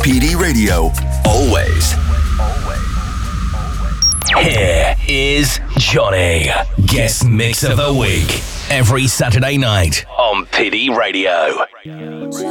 PD Radio, always. Here is Johnny, guest mix of the week, every Saturday night on PD Radio.